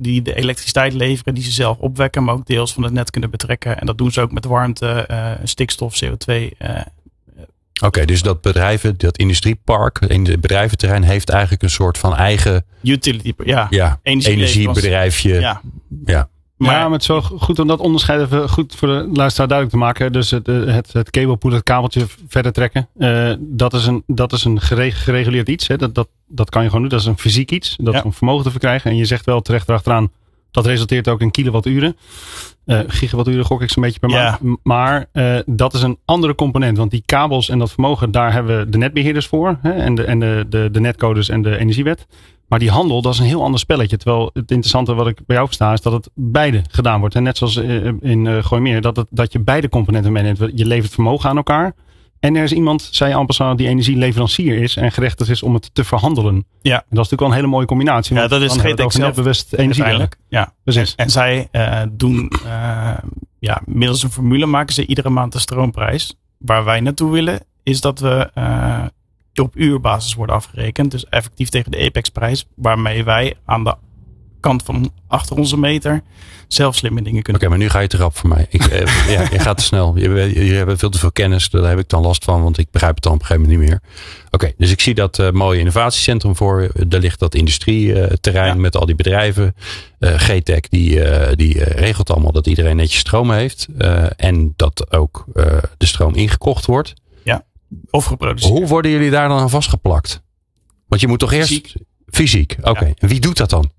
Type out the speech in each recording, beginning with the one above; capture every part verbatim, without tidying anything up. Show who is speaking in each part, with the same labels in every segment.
Speaker 1: die de elektriciteit leveren, die ze zelf opwekken, maar ook deels van het net kunnen betrekken. En dat doen ze ook met warmte, uh, stikstof, C O twee. Uh,
Speaker 2: Oké, okay, dus dat bedrijven, dat industriepark in het bedrijventerrein heeft eigenlijk een soort van eigen
Speaker 1: utility, ja,
Speaker 2: ja energiebedrijfje.
Speaker 1: Ja.
Speaker 2: ja.
Speaker 3: Maar ja, maar het is wel goed om dat onderscheid even goed voor de luisteraar duidelijk te maken. Dus het, het, het cablepool, het kabeltje verder trekken. Uh, dat is een, dat is een gereguleerd iets. Hè. Dat, dat, dat kan je gewoon doen. Dat is een fysiek iets. Dat ja. is om vermogen te verkrijgen. En je zegt wel terecht erachteraan, dat resulteert ook in kilowatturen. Uh, gigawatturen gok ik zo'n beetje per
Speaker 1: ja.
Speaker 3: maand. Maar uh, dat is een andere component. Want die kabels en dat vermogen, daar hebben we de netbeheerders voor. Hè, en de, en de, de, de netcodes en de energiewet. Maar die handel, dat is een heel ander spelletje. Terwijl het interessante wat ik bij jou versta is dat het beide gedaan wordt. En net zoals in uh, Gooimeer, dat, het, dat je beide componenten meeneemt. Je levert vermogen aan elkaar. En er is iemand, zei je amper, die energieleverancier is en gerechtigd is om het te verhandelen.
Speaker 1: Ja.
Speaker 3: En dat is natuurlijk wel een hele mooie combinatie.
Speaker 1: Ja, dat is G T E K zelf
Speaker 3: bewust energie.
Speaker 1: Ja, precies. En, en zij uh, doen, uh, ja, middels een formule maken ze iedere maand de stroomprijs. Waar wij naartoe willen, is dat we uh, op uurbasis worden afgerekend. Dus effectief tegen de Apex-prijs. Waarmee wij aan de kant van achter onze meter zelf slimme dingen kunnen
Speaker 2: Oké, okay, maar nu ga je te rap voor mij. Ik, eh, ja, je gaat te snel. Je, je, je hebt veel te veel kennis. Daar heb ik dan last van, want ik begrijp het dan op een gegeven moment niet meer. Oké, okay, dus ik zie dat uh, mooie innovatiecentrum voor. Daar ligt dat industrieterrein uh, ja. met al die bedrijven. Uh, G T E K die, uh, die uh, regelt allemaal dat iedereen netjes stroom heeft. Uh, en dat ook uh, de stroom ingekocht wordt.
Speaker 1: Ja, of geproduceerd.
Speaker 2: Hoe worden jullie daar dan aan vastgeplakt? Want je moet toch eerst...
Speaker 1: Fysiek.
Speaker 2: Fysiek, oké. Okay. Ja. En wie doet dat dan?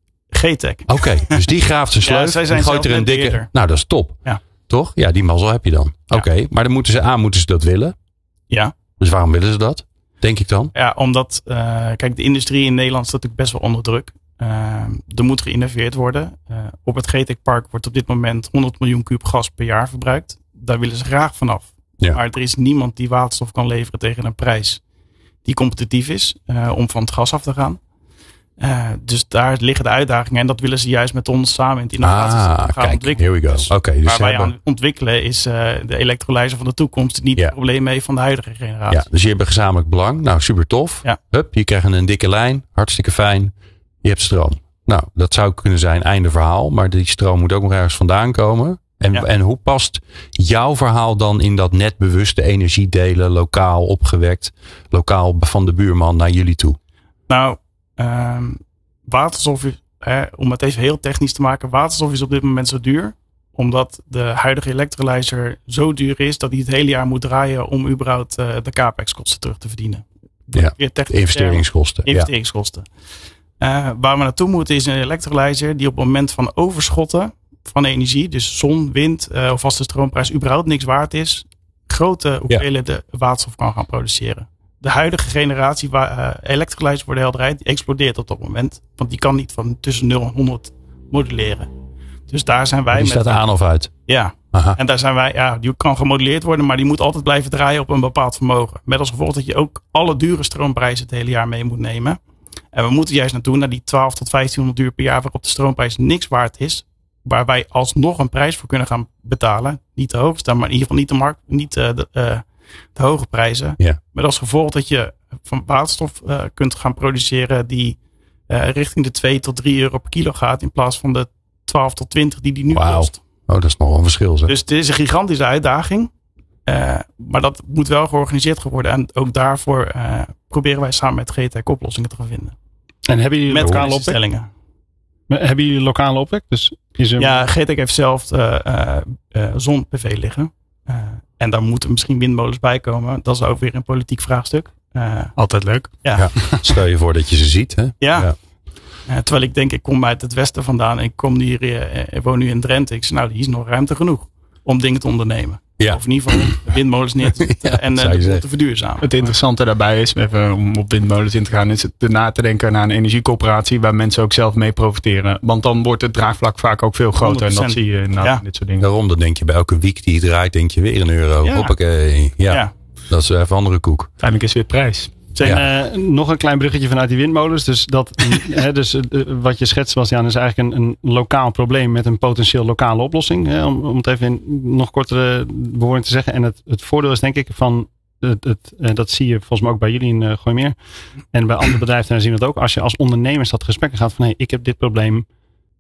Speaker 1: G T E K.
Speaker 2: Oké, okay, dus die graaft zijn sleuf.
Speaker 1: Ja,
Speaker 2: die gooit er een dikke...
Speaker 1: Beheerder.
Speaker 2: Nou, dat is top.
Speaker 1: Ja.
Speaker 2: Toch? Ja, die mazzel heb je dan. Oké, okay, ja. Maar dan moeten ze aan, moeten ze dat willen.
Speaker 1: Ja.
Speaker 2: Dus waarom willen ze dat? Denk ik dan?
Speaker 1: Ja, omdat, uh, kijk, de industrie in Nederland staat natuurlijk best wel onder druk. Uh, er moet geïnnoveerd worden. Uh, op het G T E K-park wordt op dit moment honderd miljoen kuub gas per jaar verbruikt. Daar willen ze graag vanaf. Ja. Maar er is niemand die waterstof kan leveren tegen een prijs die competitief is uh, om van het gas af te gaan. Uh, dus daar liggen de uitdagingen en dat willen ze juist met ons samen in het innovatiecentrum
Speaker 2: ah,
Speaker 1: gaan
Speaker 2: kijk,
Speaker 1: ontwikkelen.
Speaker 2: Here we go.
Speaker 1: Dus
Speaker 2: okay, dus
Speaker 1: waar wij
Speaker 2: hebben...
Speaker 1: aan ontwikkelen is uh, de elektrolyzer van de toekomst die niet ja. het probleem heeft van de huidige generatie.
Speaker 2: Ja, dus je hebt een gezamenlijk belang. Nou, super tof.
Speaker 1: Ja.
Speaker 2: Hup, je krijgt een dikke lijn. Hartstikke fijn. Je hebt stroom. Nou, dat zou kunnen zijn einde verhaal. Maar die stroom moet ook nog ergens vandaan komen. En, ja. en hoe past jouw verhaal dan in dat netbewuste energiedelen, lokaal opgewekt, lokaal van de buurman naar jullie toe?
Speaker 1: Nou, um, waterstof, hè, om het even heel technisch te maken, waterstof is op dit moment zo duur. Omdat de huidige electrolyzer zo duur is dat hij het hele jaar moet draaien om überhaupt uh, de capex-kosten terug te verdienen.
Speaker 2: Ja, investeringskosten.
Speaker 1: Investeringskosten. Ja. Uh, waar we naartoe moeten is een electrolyzer die op het moment van overschotten van energie, dus zon, wind uh, of als de stroomprijs überhaupt niks waard is, grote hoeveelheden ja. waterstof kan gaan produceren. De huidige generatie waar uh, electrolyzers voor de helderheid, die explodeert op dat moment. Want die kan niet van tussen nul en honderd moduleren. Dus daar zijn wij
Speaker 2: die
Speaker 1: met...
Speaker 2: Die staat aan of uit?
Speaker 1: Ja. Aha. En daar zijn wij, ja, die kan gemodelleerd worden, maar die moet altijd blijven draaien op een bepaald vermogen. Met als gevolg dat je ook alle dure stroomprijzen het hele jaar mee moet nemen. En we moeten juist naartoe naar die twaalf tot vijftienhonderd uur per jaar waarop de stroomprijs niks waard is. Waar wij alsnog een prijs voor kunnen gaan betalen. Niet te hoog staan, maar in ieder geval niet de markt, niet uh, de, uh, de hoge prijzen.
Speaker 2: Ja.
Speaker 1: Met als gevolg dat je van waterstof uh, kunt gaan produceren die uh, richting de twee tot drie euro per kilo gaat. In plaats van de twaalf tot twintig die die nu
Speaker 2: wow.
Speaker 1: kost.
Speaker 2: Oh, dat is nog een verschil. Zeg.
Speaker 1: Dus het is een gigantische uitdaging. Uh, maar dat moet wel georganiseerd worden. En ook daarvoor uh, proberen wij samen met G T E K oplossingen te gaan vinden.
Speaker 3: En hebben jullie
Speaker 1: met
Speaker 3: lokale opwekkingen? Hebben jullie lokale opwek? Dus is er...
Speaker 1: Ja, G T E K heeft zelf uh, uh, uh, zon-P V liggen. Uh, en daar moeten misschien windmolens bij komen. Dat is ook weer een politiek vraagstuk. Uh,
Speaker 3: Altijd leuk.
Speaker 1: Ja.
Speaker 2: Ja, stel je voor dat je ze ziet. Hè?
Speaker 1: Ja.
Speaker 2: ja.
Speaker 1: Uh, terwijl ik denk, ik kom uit het westen vandaan. En ik, kom hier, uh, ik woon nu in Drenthe. Ik zeg, nou, hier is nog ruimte genoeg om dingen te ondernemen.
Speaker 2: Ja.
Speaker 1: Of in ieder geval windmolens neer te zetten ja, en uh, de boel te verduurzamen.
Speaker 3: Het interessante daarbij is, even om op windmolens in te gaan, is het na te denken naar een energiecoöperatie waar mensen ook zelf mee profiteren. Want dan wordt het draagvlak vaak ook veel groter. En dat zie je inderdaad ja. in dit soort dingen.
Speaker 2: Daarom, dan denk je bij elke week die je draait, denk je weer een euro.
Speaker 1: Ja.
Speaker 2: Hoppakee. Ja.
Speaker 1: ja.
Speaker 2: Dat is even andere koek.
Speaker 3: Uiteindelijk is weer prijs. Zijn, ja. uh, nog een klein bruggetje vanuit die windmolens. Dus, dat, hè, dus uh, wat je schetst, Bastiaan, is eigenlijk een, een lokaal probleem met een potentieel lokale oplossing. Hè, om, om het even in nog kortere bewoording te zeggen. En het, het voordeel is denk ik van, het, het, uh, dat zie je volgens mij ook bij jullie in uh, Gooimeer. En bij andere bedrijven zien we dat ook. Als je als ondernemers dat gesprek gaat van, hey, ik heb dit probleem.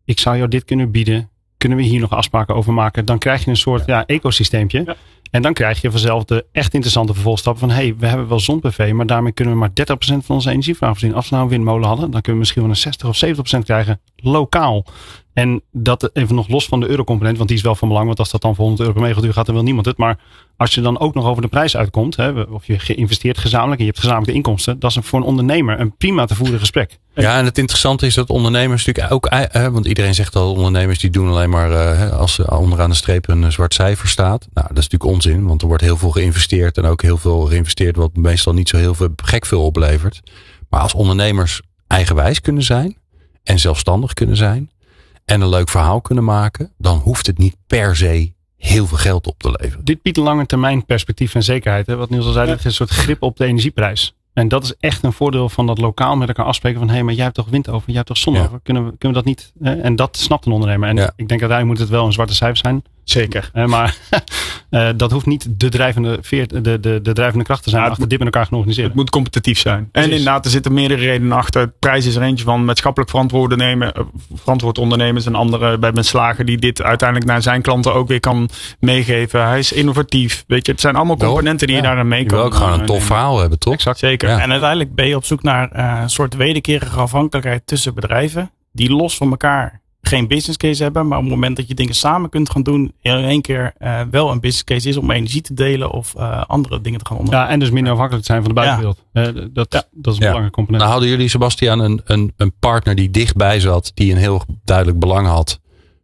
Speaker 3: ik zou jou dit kunnen bieden. Kunnen we hier nog afspraken over maken? Dan krijg je een soort ja. Ja, ecosysteempje. Ja. En dan krijg je vanzelf de echt interessante vervolgstappen van, hé, hey, we hebben wel zon-P V, maar daarmee kunnen we maar dertig procent van onze energievraag voorzien. Als we nou een windmolen hadden, dan kunnen we misschien wel een zestig of zeventig procent krijgen lokaal. En dat even nog los van de eurocomponent, want die is wel van belang, want als dat dan voor honderd euro per megawatt gaat, dan wil niemand het. Maar als je dan ook nog over de prijs uitkomt, hè, of je geïnvesteerd gezamenlijk en je hebt gezamenlijke inkomsten, dat is voor een ondernemer een prima te voeren gesprek.
Speaker 2: Ja, en het interessante is dat ondernemers natuurlijk ook, eh, want iedereen zegt al, ondernemers die doen alleen maar eh, als er onderaan de streep een zwart cijfer staat. Nou, dat is natuurlijk onzin, want er wordt heel veel geïnvesteerd en ook heel veel geïnvesteerd wat meestal niet zo heel veel gek veel oplevert. Maar als ondernemers eigenwijs kunnen zijn en zelfstandig kunnen zijn en een leuk verhaal kunnen maken, dan hoeft het niet per se heel veel geld op te leveren.
Speaker 3: Dit biedt een lange termijn perspectief en zekerheid. Hè? Wat Niels al zei, dat is een soort grip op de energieprijs. En dat is echt een voordeel van dat lokaal met elkaar afspreken van, hé, hey, maar jij hebt toch wind over, jij hebt toch zon over. Ja. Kunnen we, kunnen we dat niet? Hè? En dat snapt een ondernemer. En ja. ik denk uiteindelijk moet het wel een zwarte cijfer zijn.
Speaker 1: Zeker.
Speaker 3: Uh, maar uh, dat hoeft niet de drijvende, veert, de, de, de drijvende kracht te zijn. Ja, achter dit met elkaar gaan organiseren.
Speaker 1: Het moet competitief zijn. Precies. En inderdaad, er zitten meerdere redenen achter. Het prijs is er eentje van maatschappelijk verantwoord, nemen, verantwoord ondernemers. En andere bij Ben Slager die dit uiteindelijk naar zijn klanten ook weer kan meegeven. Hij is innovatief. Weet je, het zijn allemaal componenten die ja. je daarin mee kan.
Speaker 2: Je wil ook gewoon een tof nemen. verhaal hebben, toch?
Speaker 1: Exact. Zeker. Ja. En uiteindelijk ben je op zoek naar uh, een soort wederkerige afhankelijkheid tussen bedrijven die los van elkaar geen business case hebben, maar op het moment dat je dingen samen kunt gaan doen, in één keer uh, wel een business case is om energie te delen of uh, andere dingen te gaan ondernemen.
Speaker 3: Ja, en dus minder afhankelijk te zijn van de buitenwereld. Ja. Uh, dat, ja. dat is een ja. belangrijke component.
Speaker 2: Nou, hadden jullie, Sebastiaan, een, een, een partner die dichtbij zat, die een heel duidelijk belang had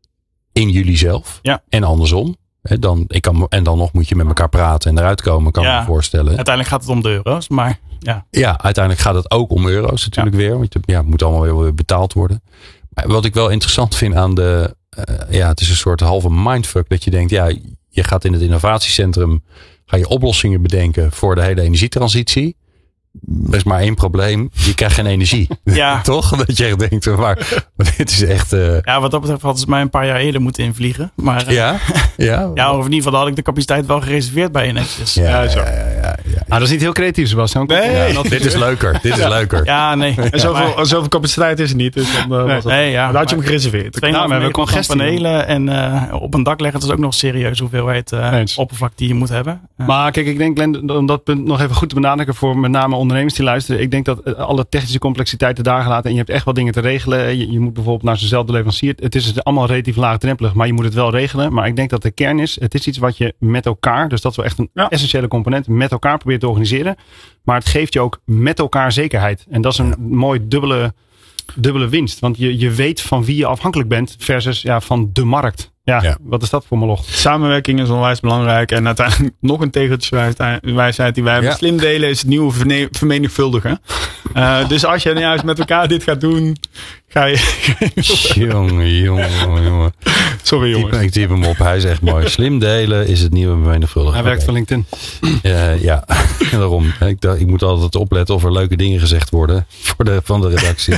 Speaker 2: in jullie zelf
Speaker 1: ja.
Speaker 2: en andersom? He, dan, ik kan, en dan nog moet je met elkaar praten en eruit komen, kan ja. ik me voorstellen.
Speaker 1: Uiteindelijk gaat het om de euro's, maar ja.
Speaker 2: Ja, uiteindelijk gaat het ook om euro's natuurlijk ja. weer, want ja, het moet allemaal weer betaald worden. Wat ik wel interessant vind aan de, uh, ja, het is een soort halve mindfuck dat je denkt, ja, je gaat in het innovatiecentrum, ga je oplossingen bedenken voor de hele energietransitie. Er is maar één probleem, je krijgt geen energie.
Speaker 1: Ja.
Speaker 2: Toch? Dat je echt denkt, maar, maar dit is echt... Uh...
Speaker 1: Ja, wat dat betreft hadden ze mij een paar jaar eerder moeten invliegen. Maar, uh,
Speaker 2: ja? Ja?
Speaker 1: Ja, of in ieder geval had ik de capaciteit wel gereserveerd bij je netjes.
Speaker 2: Ja, ja, zo. ja, ja, ja, ja.
Speaker 3: Nou, dat is niet heel creatief, Sebastian.
Speaker 2: Nee. Ja, dit is leuker. Dit is
Speaker 1: ja.
Speaker 2: leuker.
Speaker 1: Ja, nee.
Speaker 2: En
Speaker 1: zoveel, maar, zoveel capaciteit is er niet. Dus dan, uh, nee. Was dat, nee, ja, maar had je hem gereserveerd.
Speaker 3: Twee nou, we hebben
Speaker 1: congestiepanelen en uh, op een dak leggen. Dat is ook nog serieus hoeveelheid uh, oppervlak die je moet hebben.
Speaker 3: Uh. Maar kijk, ik denk, Glenn, om dat punt nog even goed te benadrukken voor met name ondernemers die luisteren. Ik denk dat alle technische complexiteiten daar gelaten en je hebt echt wel dingen te regelen. Je, je moet bijvoorbeeld naar dezelfde leverancier. Het is allemaal relatief laagdrempelig, maar je moet het wel regelen. Maar ik denk dat de kern is, het is iets wat je met elkaar, dus dat is wel echt een ja. essentiële component, met elkaar probeert te organiseren. Maar het geeft je ook met elkaar zekerheid. En dat is een ja. mooi dubbele, dubbele winst. Want je, je weet van wie je afhankelijk bent versus ja, van de markt. Ja, ja, wat is dat voor melocht?
Speaker 1: Samenwerking is onwijs belangrijk. En uiteindelijk nog een tegeltjeswijsheid die wij hebben. Ja. Slim delen is het nieuwe verne- vermenigvuldigen. Uh, dus als je juist met elkaar dit gaat doen, ga je...
Speaker 2: jongen, jongen, jongen.
Speaker 1: Sorry jongens.
Speaker 2: Ik typ hem op. Hij is echt mooi. Slim delen is het nieuwe vermenigvuldigen.
Speaker 3: Hij werkt voor LinkedIn.
Speaker 2: Uh, ja, daarom. Ik, dacht, ik moet altijd opletten of er leuke dingen gezegd worden voor de, van de redactie.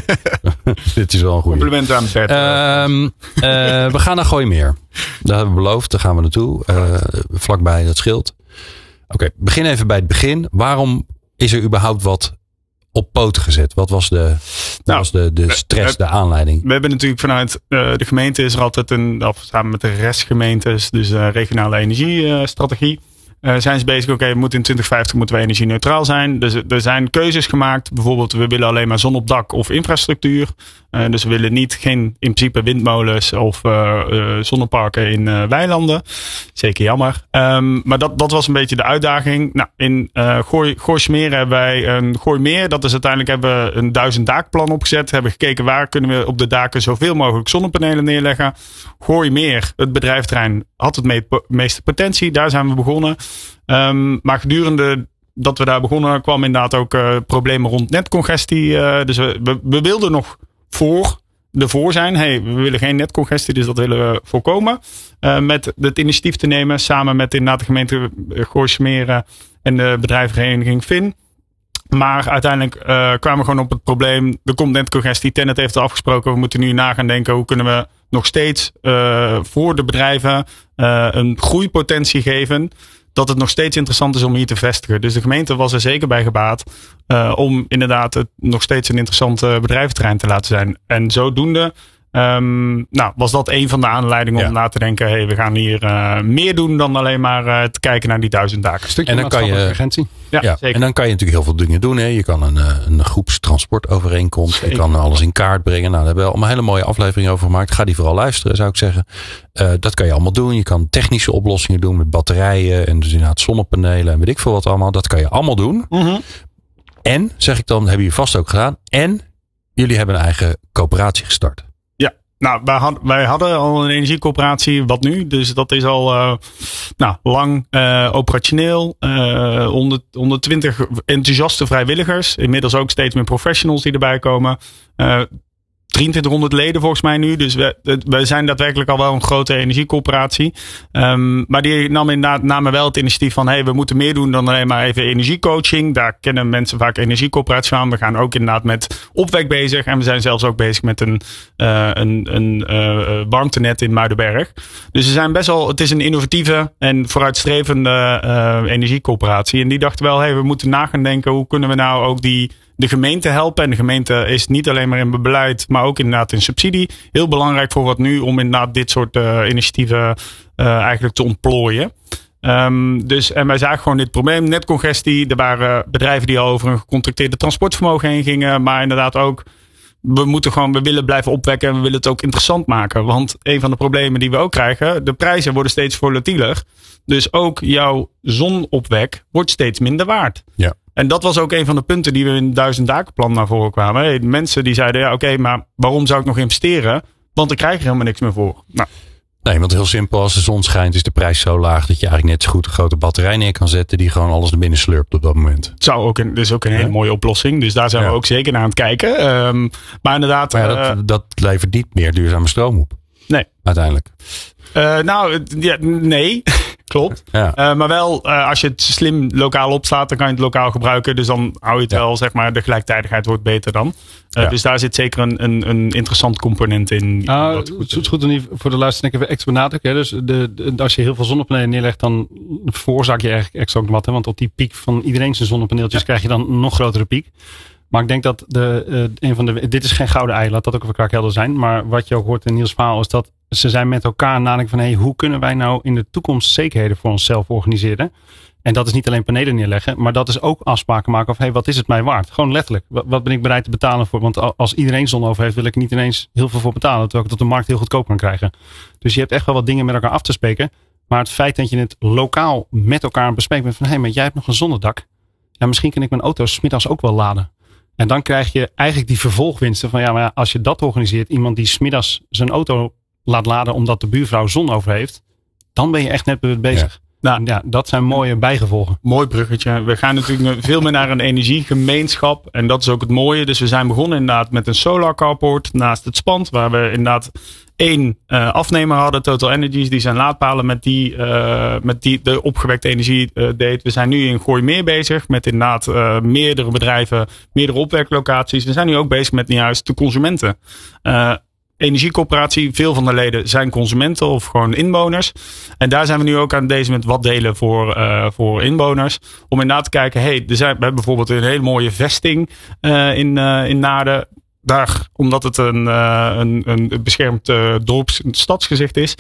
Speaker 2: Dit is wel een goede.
Speaker 1: Compliment aan Bert.
Speaker 2: Uh, uh, we gaan naar Gooimeer. Daar hebben we beloofd, daar gaan we naartoe. Uh, vlakbij dat schild. Oké, okay, begin even bij het begin. Waarom is er überhaupt wat op poten gezet? Wat was de, wat nou, was de, de stress, de aanleiding?
Speaker 1: We hebben natuurlijk vanuit uh, de gemeente is er altijd een, of samen met de restgemeentes, dus uh, regionale energiestrategie. Uh, zijn ze bezig, oké, okay, we moeten in twintig vijftig moeten we energie-neutraal zijn. Dus er zijn keuzes gemaakt. Bijvoorbeeld, we willen alleen maar zon op dak of infrastructuur. Uh, dus we willen niet geen in principe windmolens of uh, uh, zonneparken in uh, weilanden. Zeker jammer. Um, maar dat, dat was een beetje de uitdaging. Nou, in uh, Gooi, Gooismeer hebben wij een Gooimeer. Dat is uiteindelijk hebben we een duizend daakplan opgezet. Hebben gekeken waar kunnen we op de daken zoveel mogelijk zonnepanelen neerleggen. Gooimeer, het bedrijfterrein, had het me- meeste potentie. Daar zijn we begonnen. Um, maar gedurende dat we daar begonnen kwam inderdaad ook uh, problemen rond netcongestie. Uh, dus we, we, we wilden nog voor de voor zijn. Hey, we willen geen netcongestie, dus dat willen we voorkomen. Uh, met het initiatief te nemen samen met inderdaad de gemeente Gooismeer en de bedrijfsvereniging F I N. Maar uiteindelijk uh, kwamen we gewoon op het probleem. Er komt netcongestie. Tennet heeft er afgesproken. We moeten nu na gaan denken. Hoe kunnen we nog steeds uh, voor de bedrijven uh, een groeipotentie geven. Dat het nog steeds interessant is om hier te vestigen. Dus de gemeente was er zeker bij gebaat. Uh, om inderdaad het nog steeds een interessant uh, bedrijventerrein te laten zijn. En zodoende Um, nou, was dat een van de aanleidingen ja. om na te denken, hey, we gaan hier uh, meer doen dan alleen maar uh, te kijken naar die duizend daken.
Speaker 3: Stukje
Speaker 2: en dan kan je
Speaker 3: agentie.
Speaker 2: Ja, ja, zeker. En dan kan je natuurlijk heel veel dingen doen. Hè. Je kan een, een groepstransportovereenkomst. Zeker. Je kan alles in kaart brengen. Nou, daar hebben we allemaal hele mooie afleveringen over gemaakt. Ga die vooral luisteren, zou ik zeggen. Uh, dat kan je allemaal doen. Je kan technische oplossingen doen met batterijen en dus inderdaad zonnepanelen en weet ik veel wat allemaal. Dat kan je allemaal doen.
Speaker 1: Mm-hmm.
Speaker 2: En, zeg ik dan, hebben jullie vast ook gedaan. En jullie hebben een eigen coöperatie gestart.
Speaker 1: Nou, wij, had, wij hadden al een energiecoöperatie, wat nu? Dus dat is al uh, nou, lang uh, operationeel. Uh, honderd, honderdtwintig enthousiaste vrijwilligers. Inmiddels ook steeds meer professionals die erbij komen. Uh, drieëntwintighonderd leden volgens mij nu. Dus we, we zijn daadwerkelijk al wel een grote energiecoöperatie. Um, maar die nam inderdaad namen wel het initiatief van, hey, we moeten meer doen dan alleen maar even energiecoaching. Daar kennen mensen vaak energiecoöperatie aan. We gaan ook inderdaad met opwek bezig. En we zijn zelfs ook bezig met een, uh, een, een uh, warmtenet in Muidenberg. Dus we zijn best wel, het is een innovatieve en vooruitstrevende uh, energiecoöperatie. En die dachten wel, hey, we moeten na gaan denken, hoe kunnen we nou ook die de gemeente helpen. En de gemeente is niet alleen maar in beleid, maar ook inderdaad in subsidie. Heel belangrijk voor wat nu om inderdaad dit soort uh, initiatieven uh, eigenlijk te ontplooien. Um, dus, en wij zagen gewoon dit probleem. Netcongestie, er waren bedrijven die al over een gecontracteerde transportvermogen heen gingen. Maar inderdaad ook, we moeten gewoon, we willen blijven opwekken en we willen het ook interessant maken. Want een van de problemen die we ook krijgen, de prijzen worden steeds volatieler. Dus ook jouw zonopwek wordt steeds minder waard.
Speaker 2: Ja.
Speaker 1: En dat was ook een van de punten die we in het duizend dakenplan naar voren kwamen. Hey, mensen die zeiden, ja oké, okay, maar waarom zou ik nog investeren? Want ik krijg er helemaal niks meer voor. Nou.
Speaker 2: Nee, want heel simpel, als de zon schijnt is de prijs zo laag dat je eigenlijk net zo goed een grote batterij neer kan zetten die gewoon alles naar binnen slurpt op dat moment.
Speaker 1: Het zou ook een, dus ook een hele ja. mooie oplossing. Dus daar zijn ja. we ook zeker naar aan het kijken. Um, maar inderdaad.
Speaker 2: Maar ja, dat, uh, dat levert niet meer duurzame stroom op.
Speaker 1: Nee.
Speaker 2: Uiteindelijk.
Speaker 1: Uh, nou, ja, nee. Klopt. Ja. Uh, maar wel, uh, als je het slim lokaal opslaat, dan kan je het lokaal gebruiken. Dus dan hou je het ja. wel, zeg maar, de gelijktijdigheid wordt beter dan. Uh, ja. Dus daar zit zeker een, een, een interessant component in.
Speaker 3: Uh, het is goed, goed om voor de luisteraar even extra benadrukken. Dus de, de, als je heel veel zonnepanelen neerlegt, dan veroorzaak je eigenlijk extra ook wat. Hè? Want op die piek van iedereen zijn zonnepaneeltjes ja. krijg je dan een nog grotere piek. Maar ik denk dat de, uh, een van de, dit is geen gouden ei, laat dat ook even kraakhelder zijn. Maar wat je ook hoort in Niels' verhaal is dat ze zijn met elkaar nadenken van, hey, hoe kunnen wij nou in de toekomst zekerheden voor onszelf organiseren? En dat is niet alleen panelen neerleggen, maar dat is ook afspraken maken of, hey, wat is het mij waard? Gewoon letterlijk, wat, wat ben ik bereid te betalen voor? Want als iedereen zon over heeft, wil ik er niet ineens heel veel voor betalen, terwijl ik het op de markt heel goedkoop kan krijgen. Dus je hebt echt wel wat dingen met elkaar af te spreken. Maar het feit dat je het lokaal met elkaar bespreekt bent van, hé, hey, maar jij hebt nog een zonnedak. Ja, misschien kan ik mijn auto 's middags ook wel laden. En dan krijg je eigenlijk die vervolgwinsten van, ja, maar als je dat organiseert, iemand die 's middags zijn auto laat laden omdat de buurvrouw zon over heeft, dan ben je echt net bezig. Ja. Nou ja, dat zijn mooie bijgevolgen.
Speaker 1: Mooi bruggetje. We gaan natuurlijk veel meer naar een energiegemeenschap. En dat is ook het mooie. Dus we zijn begonnen inderdaad met een solar carport naast het Spand. Waar we inderdaad één uh, afnemer hadden, Total Energies. Die zijn laadpalen met die, uh, met die de opgewekte energie uh, deed. We zijn nu in Gooimeer bezig. Met inderdaad uh, meerdere bedrijven, meerdere opweklocaties. We zijn nu ook bezig met juist de consumenten. Uh, Energiecoöperatie, veel van de leden zijn consumenten of gewoon inwoners. En daar zijn we nu ook aan deze met wat delen voor, uh, voor inwoners. Om inderdaad te kijken, hey, er zijn, we hebben bijvoorbeeld een hele mooie vesting uh, in, uh, in Naarden. Daar, omdat het een, uh, een, een beschermd uh, dorps- stadsgezicht is,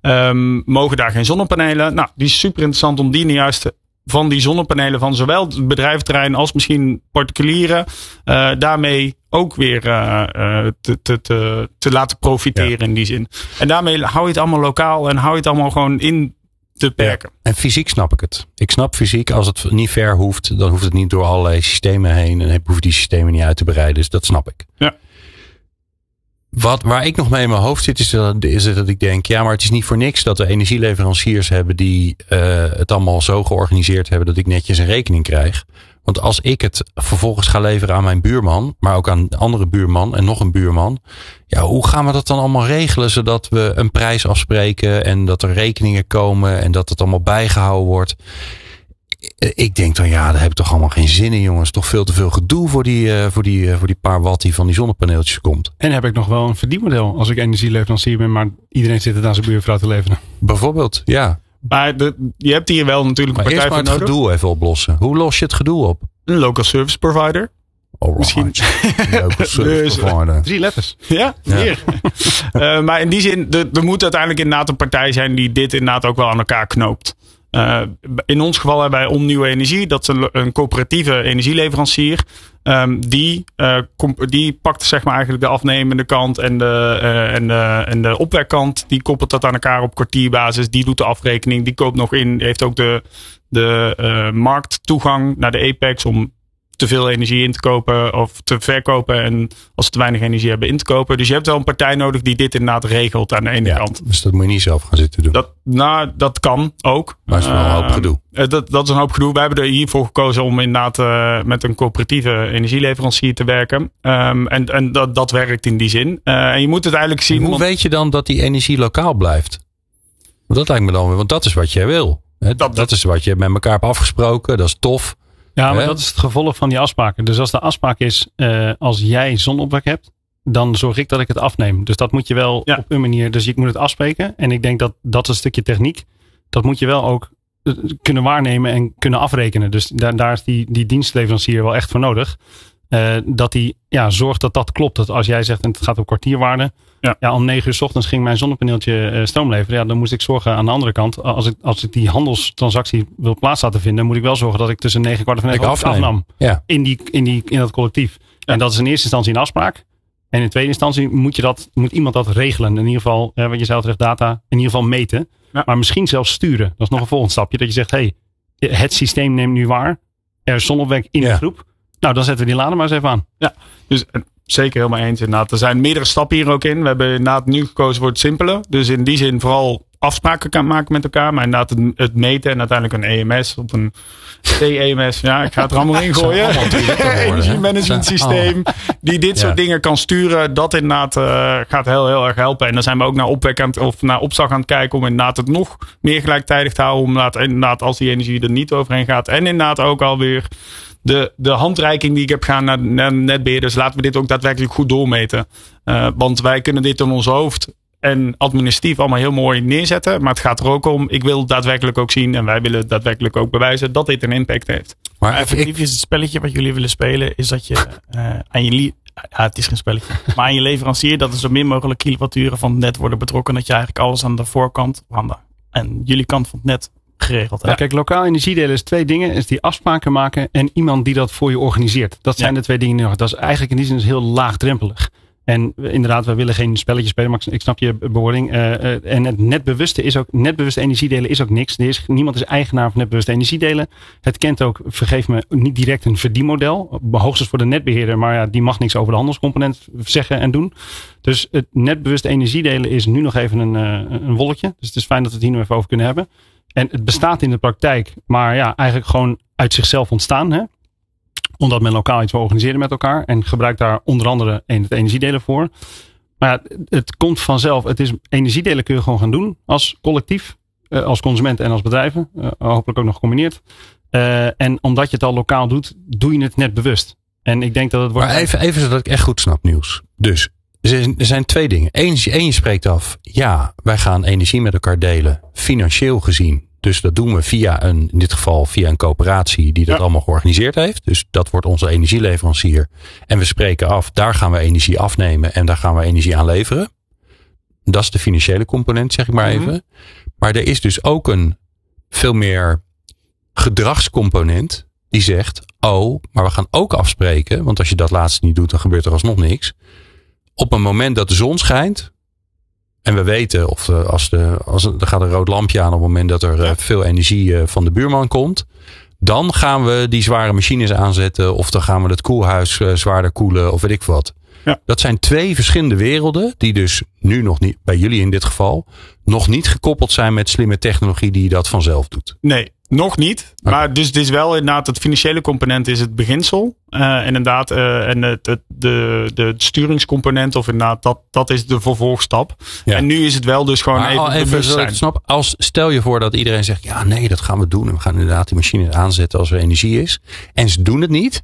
Speaker 1: um, mogen daar geen zonnepanelen. Nou, die is super interessant om die juist van die zonnepanelen van zowel het bedrijventerrein als misschien particulieren uh, daarmee ook weer uh, uh, te, te, te, te laten profiteren ja. in die zin. En daarmee hou je het allemaal lokaal en hou je het allemaal gewoon in te perken.
Speaker 2: Ja. En fysiek snap ik het. Ik snap fysiek, als het niet ver hoeft, dan hoeft het niet door allerlei systemen heen en hoef je die systemen niet uit te breiden. Dus dat snap ik.
Speaker 1: Ja.
Speaker 2: Wat, waar ik nog mee in mijn hoofd zit, is dat, is dat ik denk, ja, maar het is niet voor niks dat we energieleveranciers hebben die uh, het allemaal zo georganiseerd hebben dat ik netjes een rekening krijg. Want als ik het vervolgens ga leveren aan mijn buurman, maar ook aan een andere buurman en nog een buurman. Ja, hoe gaan we dat dan allemaal regelen zodat we een prijs afspreken en dat er rekeningen komen en dat het allemaal bijgehouden wordt? Ik denk dan, ja, daar heb ik toch allemaal geen zin in, jongens. Toch veel te veel gedoe voor die, uh, voor die, uh, voor die paar watt die van die zonnepaneeltjes komt.
Speaker 3: En heb ik nog wel een verdienmodel als ik energieleverancier ben, maar iedereen zit het aan zijn buurvrouw te leveren.
Speaker 2: Bijvoorbeeld, ja.
Speaker 1: Maar de, je hebt hier wel natuurlijk een
Speaker 2: maar
Speaker 1: partij
Speaker 2: voor nodig. Maar eerst maar het gedoe even oplossen. Hoe los je het gedoe op?
Speaker 1: Een local service provider.
Speaker 2: Alright.
Speaker 1: Misschien.
Speaker 2: Dus,
Speaker 3: drie letters.
Speaker 1: Ja, meer. Ja. uh, maar in die zin, er, er moet uiteindelijk inderdaad een partij zijn die dit inderdaad ook wel aan elkaar knoopt. Uh, in ons geval hebben wij Om Nieuwe Energie. Dat is een, een coöperatieve energieleverancier. Um, die, uh, comp- die pakt zeg maar eigenlijk de afnemende kant en de, uh, en de, en de opwekkant. Die koppelt dat aan elkaar op kwartierbasis. Die doet de afrekening. Die koopt nog in. Heeft ook de, de uh, markttoegang naar de Apex om te veel energie in te kopen of te verkopen. En als ze te weinig energie hebben in te kopen. Dus je hebt wel een partij nodig die dit inderdaad regelt aan de ene
Speaker 2: ja,
Speaker 1: kant.
Speaker 2: Dus dat moet je niet zelf gaan zitten doen.
Speaker 1: Dat, nou, dat kan ook.
Speaker 2: Maar het is wel een hoop gedoe.
Speaker 1: Uh, dat, dat is een hoop gedoe. Wij hebben er hiervoor gekozen om inderdaad uh, met een coöperatieve energieleverancier te werken. Um, en en dat, dat werkt in die zin. Uh, en je moet het eigenlijk zien.
Speaker 2: En hoe
Speaker 1: want,
Speaker 2: weet je dan dat die energie lokaal blijft? Want dat lijkt me dan, want dat is wat jij wil. Hè? Dat, dat is wat je met elkaar hebt afgesproken. Dat is tof.
Speaker 3: Ja, maar
Speaker 2: Hè?
Speaker 3: dat is het gevolg van die afspraken. Dus als de afspraak is, uh, als jij zonopwek hebt, dan zorg ik dat ik het afneem. Dus dat moet je wel ja. op een manier, dus ik moet het afspreken. En ik denk dat dat is een stukje techniek. Dat moet je wel ook kunnen waarnemen en kunnen afrekenen. Dus daar, daar is die, die dienstleverancier wel echt voor nodig. Uh, dat die ja, zorgt dat dat klopt. Dat als jij zegt, en het gaat op kwartierwaarde. Ja. Ja, om negen uur 's ochtends ging mijn zonnepaneeltje uh, stroom leveren. Ja, dan moest ik zorgen aan de andere kant. Als ik, als ik die handelstransactie wil plaats laten vinden, moet ik wel zorgen dat ik tussen negen en kwart van negen ook afnam. Ja. In, die, in, die, in dat collectief. Ja. En dat is in eerste instantie een afspraak. En in tweede instantie moet, je dat, moet iemand dat regelen. In ieder geval, uh, wat je zei terecht, data. In ieder geval meten. Ja. Maar misschien zelfs sturen. Dat is nog een volgend stapje. Dat je zegt, hey, het systeem neemt nu waar. Er is zonopwek in ja. de groep. Nou, dan zetten we die lader maar eens even aan.
Speaker 1: Ja, dus zeker helemaal eens inderdaad. Er zijn meerdere stappen hier ook in. We hebben inderdaad nu gekozen voor het simpele. Dus in die zin vooral afspraken kan maken met elkaar. Maar inderdaad het, het meten en uiteindelijk een E M S op een T E M S. Ja, ik ga het er allemaal in gooien. Energiemanagement systeem. Die dit ja. soort dingen kan sturen. Dat inderdaad uh, gaat heel, heel erg helpen. En dan zijn we ook naar opwek aan het, of naar opslag aan het kijken. Om inderdaad het nog meer gelijktijdig te houden. Om inderdaad, inderdaad als die energie er niet overheen gaat. En inderdaad ook alweer de, de handreiking die ik heb gedaan naar, naar netbeheerders. Laten we dit ook daadwerkelijk goed doormeten. Uh, want wij kunnen dit in ons hoofd en administratief allemaal heel mooi neerzetten. Maar het gaat er ook om, ik wil daadwerkelijk ook zien. En wij willen daadwerkelijk ook bewijzen dat dit een impact heeft. Maar effectief is het spelletje wat jullie willen spelen. Is dat je uh, aan je... Li- ja, het is geen spelletje. Maar aan je leverancier dat er zo min mogelijk kilowatturen van het net worden betrokken. Dat je eigenlijk alles aan de voorkant, aan de, en jullie kant van het net geregeld.
Speaker 3: Ja, kijk, lokaal energiedelen is twee dingen. Is die afspraken maken en iemand die dat voor je organiseert. Dat zijn ja. de twee dingen. Dat is eigenlijk in die zin dus heel laagdrempelig. En inderdaad, we willen geen spelletje spelen, maar ik snap je bewoording. Uh, uh, en het netbewuste is ook, netbewuste energiedelen is ook niks. Er is, niemand is eigenaar van netbewuste energiedelen. Het kent ook, vergeef me, niet direct een verdienmodel. Hoogstens voor de netbeheerder, maar ja, die mag niks over de handelscomponent zeggen en doen. Dus het netbewuste energiedelen is nu nog even een, uh, een wolkje. Dus het is fijn dat we het hier nog even over kunnen hebben. En het bestaat in de praktijk, maar ja, eigenlijk gewoon uit zichzelf ontstaan, hè? Omdat men lokaal iets wil organiseren met elkaar. En gebruikt daar onder andere het energiedelen voor. Maar ja, het komt vanzelf. Het is, energiedelen kun je gewoon gaan doen. Als collectief. Uh, als consument en als bedrijven. Uh, hopelijk ook nog gecombineerd. Uh, en omdat je het al lokaal doet. Doe je het net bewust. En ik denk dat het wordt...
Speaker 2: Maar even, even zodat ik echt goed snap, Niels. Dus er zijn twee dingen. Eén, één je spreekt af. Ja, wij gaan energie met elkaar delen. Financieel gezien. Dus dat doen we via een, in dit geval via een coöperatie die dat ja. allemaal georganiseerd heeft. Dus dat wordt onze energieleverancier. En we spreken af, daar gaan we energie afnemen en daar gaan we energie aan leveren. Dat is de financiële component, zeg ik maar even. Mm-hmm. Maar er is dus ook een veel meer gedragscomponent die zegt, oh, maar we gaan ook afspreken. Want als je dat laatste niet doet, dan gebeurt er alsnog niks. Op een moment dat de zon schijnt. En we weten, of de, als de, als er gaat een rood lampje aan op het moment dat er ja. veel energie van de buurman komt. Dan gaan we die zware machines aanzetten. Of dan gaan we het koelhuis zwaarder koelen of weet ik wat. Ja. Dat zijn twee verschillende werelden. Die dus nu nog niet, bij jullie in dit geval, nog niet gekoppeld zijn met slimme technologie die dat vanzelf doet.
Speaker 1: Nee, nog niet. Okay. Maar dus het is wel inderdaad, het financiële component is het beginsel. Uh, inderdaad, uh, en het, het, de, de sturingscomponent of inderdaad, dat, dat is de vervolgstap. Ja. En nu is het wel dus gewoon maar even, even bewust zijn.
Speaker 2: Snap, als, stel je voor dat iedereen zegt, ja nee, dat gaan we doen. En we gaan inderdaad die machine aanzetten als er energie is. En ze doen het niet.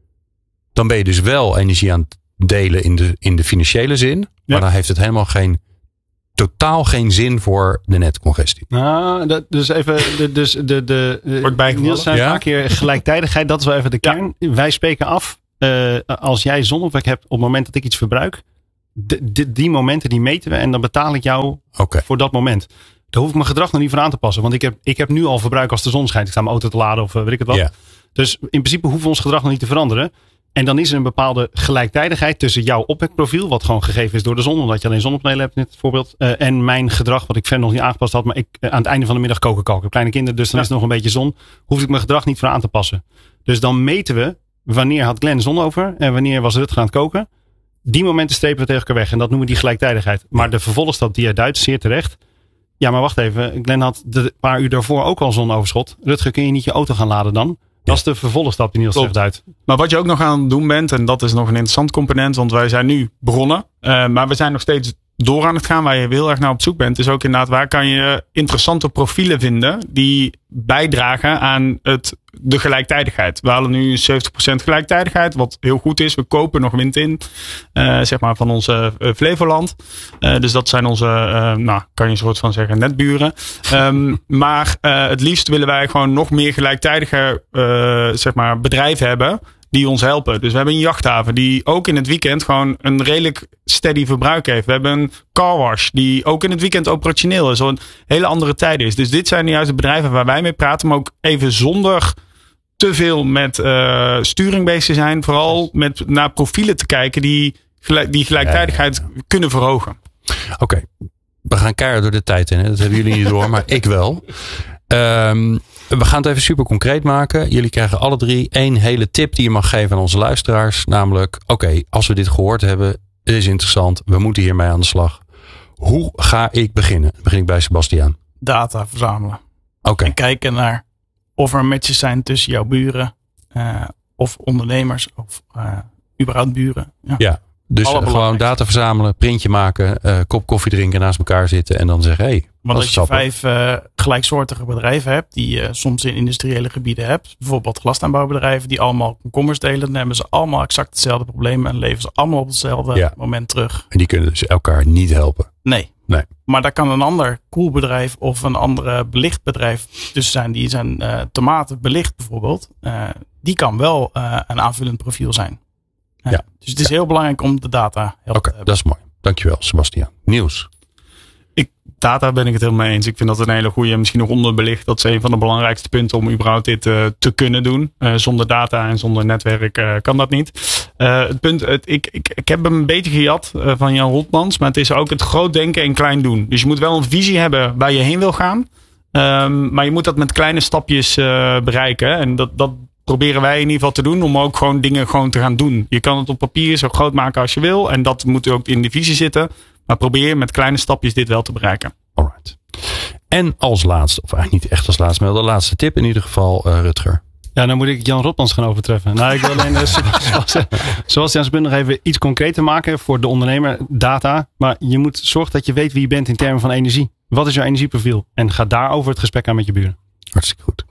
Speaker 2: Dan ben je dus wel energie aan het delen in de, in de financiële zin. Maar ja. dan heeft het helemaal geen, totaal geen zin voor de netcongestie.
Speaker 3: Nou, dat, dus even, de, dus de, de,
Speaker 1: Wordt bijgevallen.
Speaker 3: Niels zei ja? vaak keer gelijktijdigheid, dat is wel even de kern. Ja. Wij spreken af, uh, als jij zonneopwek hebt op het moment dat ik iets verbruik. De, de, die momenten die meten we en dan betaal ik jou
Speaker 2: okay.
Speaker 3: voor dat moment. Daar hoef ik mijn gedrag nog niet voor aan te passen. Want ik heb, ik heb nu al verbruik als de zon schijnt. Ik sta mijn auto te laden of uh, weet ik het wat.
Speaker 2: Yeah.
Speaker 3: Dus in principe hoeven we ons gedrag nog niet te veranderen. En dan is er een bepaalde gelijktijdigheid tussen jouw opwekprofiel, wat gewoon gegeven is door de zon, omdat je alleen zonnepanelen hebt in dit voorbeeld, uh, en mijn gedrag, wat ik verder nog niet aangepast had, maar ik uh, aan het einde van de middag kook ik al. Ik heb kleine kinderen, dus dan ja. is er nog een beetje zon. Hoef ik mijn gedrag niet voor aan te passen. Dus dan meten we, wanneer had Glenn zon over en wanneer was Rutger aan het koken. Die momenten strepen we tegen elkaar weg en dat noemen we die gelijktijdigheid. Maar de vervolgstap die je duidt, zeer terecht. Ja, maar wacht even. Glenn had een paar uur daarvoor ook al zonoverschot. Rutger, kun je niet je auto gaan laden dan? Dat is de vervolgstap die Niels zegt uit.
Speaker 1: Maar wat je ook nog aan het doen bent, en dat is nog een interessant component, want wij zijn nu begonnen, uh, maar we zijn nog steeds door aan het gaan. Waar je heel erg naar op zoek bent, is ook inderdaad waar kan je interessante profielen vinden die bijdragen aan het, de gelijktijdigheid. We halen nu zeventig procent gelijktijdigheid, wat heel goed is. We kopen nog wind in, uh, zeg maar van onze uh, Flevoland. Uh, dus dat zijn onze, uh, nou, kan je soort van zeggen, netburen. Um, maar uh, het liefst willen wij gewoon nog meer gelijktijdige uh, zeg maar bedrijven hebben die ons helpen. Dus we hebben een jachthaven die ook in het weekend gewoon een redelijk steady verbruik heeft. We hebben een carwash die ook in het weekend operationeel is. Een hele andere tijden is. Dus dit zijn juist de bedrijven waar wij mee praten. Maar ook even zonder te veel met uh, sturing bezig te zijn. Vooral met naar profielen te kijken die, die gelijktijdigheid ja, ja, ja. kunnen verhogen.
Speaker 2: Oké, okay. We gaan keihard door de tijd in. Hè? Dat hebben jullie niet door, maar ik wel. Um, we gaan het even super concreet maken. Jullie krijgen alle drie één hele tip die je mag geven aan onze luisteraars. Namelijk, oké, okay, als we dit gehoord hebben, het is interessant. We moeten hiermee aan de slag. Hoe ga ik beginnen? Dan begin ik bij Sebastiaan.
Speaker 1: Data verzamelen.
Speaker 2: Oké. Okay.
Speaker 1: En kijken naar of er matches zijn tussen jouw buren. Uh, of ondernemers. Of uh, überhaupt buren. Ja.
Speaker 2: ja. Dus gewoon data verzamelen, printje maken, uh, kop koffie drinken, naast elkaar zitten en dan zeggen, hé, hey,
Speaker 1: want als je vijf uh, gelijksoortige bedrijven hebt, die je uh, soms in industriële gebieden hebt, bijvoorbeeld glasaanbouwbedrijven die allemaal komkommers delen, dan hebben ze allemaal exact hetzelfde probleem en leven ze allemaal op hetzelfde ja. moment terug.
Speaker 2: En die kunnen dus elkaar niet helpen.
Speaker 1: Nee. nee. Maar daar kan een ander koelbedrijf of een andere belicht bedrijf tussen zijn, die zijn uh, tomaten belicht bijvoorbeeld. Uh, die kan wel uh, een aanvullend profiel zijn. Ja. Ja. Dus het is ja. heel belangrijk om de data helder
Speaker 2: okay, te hebben. Dat is mooi. Dankjewel, Sebastiaan. Nieuws.
Speaker 1: Ik, data ben ik het helemaal mee eens. Ik vind dat een hele goede, misschien nog onderbelicht. Dat is een van de belangrijkste punten om überhaupt dit uh, te kunnen doen. Uh, zonder data en zonder netwerk uh, kan dat niet. Uh, het punt, het, ik, ik, ik heb hem een beetje gejat uh, van Jan Rotmans. Maar het is ook het groot denken en klein doen. Dus je moet wel een visie hebben waar je heen wil gaan. Um, maar je moet dat met kleine stapjes uh, bereiken. En dat, dat proberen wij in ieder geval te doen om ook gewoon dingen gewoon te gaan doen. Je kan het op papier zo groot maken als je wil. En dat moet ook in de visie zitten. Maar probeer met kleine stapjes dit wel te bereiken.
Speaker 2: Alright. En als laatste, of eigenlijk niet echt als laatste, maar de laatste tip in ieder geval, uh, Rutger.
Speaker 3: Ja, dan moet ik Jan Rotmans gaan overtreffen. Nou, ik wil alleen, uh, zoals, zoals Jan Spun nog even iets concreter maken voor de ondernemer, data. Maar je moet zorgen dat je weet wie je bent in termen van energie. Wat is jouw energieprofiel? En ga daarover het gesprek aan met je buren.
Speaker 2: Hartstikke goed.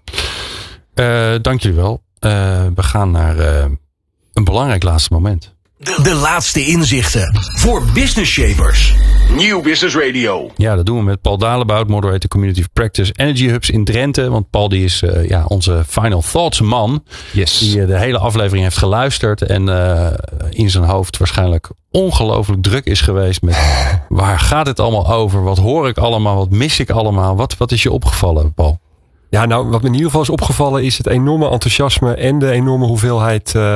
Speaker 2: Uh, dank jullie wel. Uh, we gaan naar uh, een belangrijk laatste moment.
Speaker 4: De, de laatste inzichten voor Business Shapers. Nieuw Business Radio.
Speaker 2: Ja, dat doen we met Paul Dalebout, moderator Community of Practice Energy Hubs in Drenthe. Want Paul die is uh, ja, onze Final Thoughts man.
Speaker 3: Yes.
Speaker 2: Die uh, de hele aflevering heeft geluisterd. En uh, in zijn hoofd waarschijnlijk ongelooflijk druk is geweest met waar gaat het allemaal over? Wat hoor ik allemaal? Wat mis ik allemaal? Wat, wat is je opgevallen, Paul?
Speaker 5: Ja, nou, wat me in ieder geval is opgevallen is het enorme enthousiasme en de enorme hoeveelheid uh,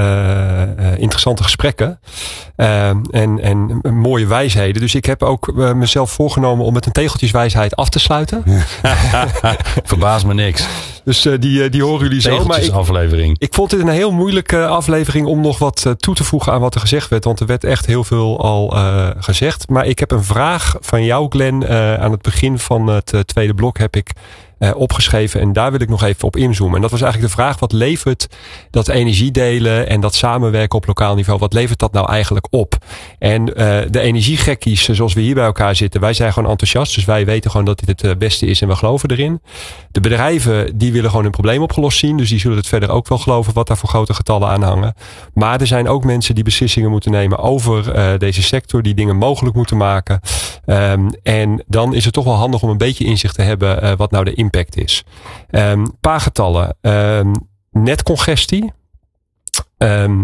Speaker 5: uh, interessante gesprekken. Uh, en, en mooie wijsheden. Dus ik heb ook uh, mezelf voorgenomen om met een tegeltjeswijsheid af te sluiten.
Speaker 2: Verbaast me niks.
Speaker 5: Dus uh, die, die horen jullie zo. Maar ik,
Speaker 2: aflevering.
Speaker 5: ik vond dit een heel moeilijke aflevering om nog wat uh, toe te voegen aan wat er gezegd werd. Want er werd echt heel veel al uh, gezegd. Maar ik heb een vraag van jou, Glenn. Uh, aan het begin van het uh, tweede blok heb ik Uh, opgeschreven en daar wil ik nog even op inzoomen. En dat was eigenlijk de vraag, wat levert dat energiedelen en dat samenwerken op lokaal niveau, wat levert dat nou eigenlijk op? En uh, de energiegekkies, zoals we hier bij elkaar zitten, wij zijn gewoon enthousiast, dus wij weten gewoon dat dit het beste is en we geloven erin. De bedrijven, die willen gewoon hun probleem opgelost zien, dus die zullen het verder ook wel geloven wat daar voor grote getallen aan hangen. Maar er zijn ook mensen die beslissingen moeten nemen over uh, deze sector, die dingen mogelijk moeten maken. Um, en dan is het toch wel handig om een beetje inzicht te hebben uh, wat nou de impact is. Um, paar getallen. Um, netcongestie. Um,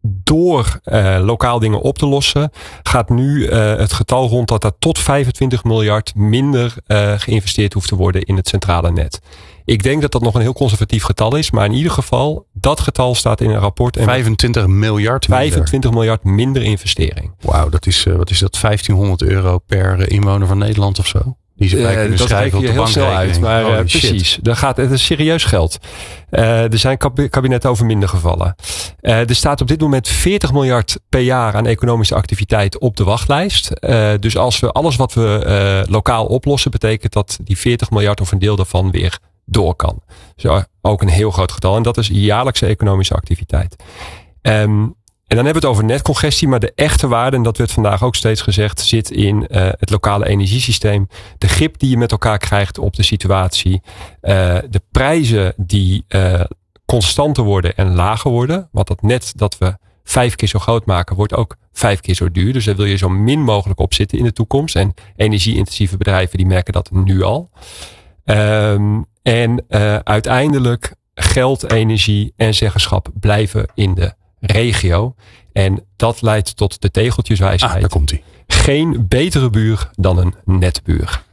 Speaker 5: door uh, lokaal dingen op te lossen, gaat nu uh, het getal rond dat er tot vijfentwintig miljard minder uh, geïnvesteerd hoeft te worden in het centrale net. Ik denk dat dat nog een heel conservatief getal is, maar in ieder geval, dat getal staat in een rapport. En
Speaker 2: vijfentwintig miljard minder.
Speaker 5: vijfentwintig miljard minder investering.
Speaker 2: Wauw, dat is, uh, wat is dat? vijftienhonderd euro per inwoner van Nederland of zo? Die ze bij kunnen
Speaker 5: dat
Speaker 2: schrijven op de
Speaker 5: heel snel uit, maar uh, precies. Dat gaat, het is serieus geld. Uh, er zijn kab- kabinetten over minder gevallen. Uh, er staat op dit moment veertig miljard per jaar aan economische activiteit op de wachtlijst. Uh, dus als we alles wat we uh, lokaal oplossen, betekent dat die veertig miljard of een deel daarvan weer door kan. Dus ook een heel groot getal. En dat is jaarlijkse economische activiteit. Um, En dan hebben we het over netcongestie, maar de echte waarde, en dat werd vandaag ook steeds gezegd, zit in uh, het lokale energiesysteem. De grip die je met elkaar krijgt op de situatie. Uh, de prijzen die uh, constanter worden en lager worden. Want dat net dat we vijf keer zo groot maken, wordt ook vijf keer zo duur. Dus daar wil je zo min mogelijk op zitten in de toekomst. En energie-intensieve bedrijven die merken dat nu al. Um, en uh, uiteindelijk geld, energie en zeggenschap blijven in de regio. En dat leidt tot de tegeltjeswijsheid.
Speaker 2: Ah, daar komt hij.
Speaker 5: Geen betere buur dan een netbuur.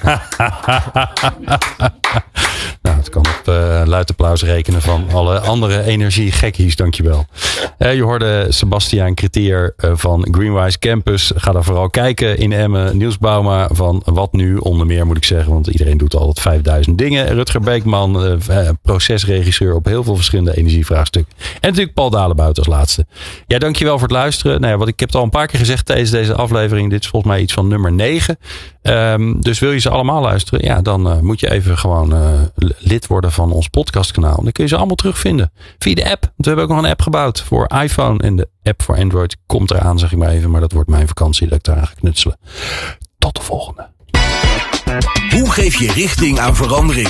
Speaker 2: Nou, het kan op uh, luid applaus rekenen van alle andere energiegekkies. Dankjewel. Uh, je hoorde Sebastiaan Kretier uh, van Greenwise Campus. Ga daar vooral kijken in Emmen. Niels Bouma van Wat Nu, onder meer moet ik zeggen. Want iedereen doet altijd vijfduizend dingen. Rutger Beekman, uh, uh, procesregisseur op heel veel verschillende energievraagstukken. En natuurlijk Paul Dalebout als laatste. Ja, dankjewel voor het luisteren. Nou ja, wat ik heb het al een paar keer gezegd tijdens deze aflevering. Dit is volgens mij iets van nummer negen. Um, dus wil je ze allemaal luisteren? Ja, dan uh, moet je even gewoon uh, lid worden van ons podcastkanaal. Dan kun je ze allemaal terugvinden via de app. Want we hebben ook nog een app gebouwd voor iPhone. En de app voor Android komt eraan, zeg ik maar even. Maar dat wordt mijn vakantie dat ik daar aan ga knutselen. Tot de volgende.
Speaker 4: Hoe geef je richting aan verandering?